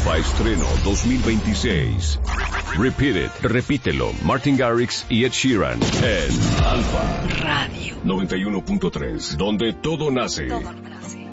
Alfa Estreno 2026. Repeat It, repítelo, Martin Garrix y Ed Sheeran en Alfa Radio 91.3, donde todo nace.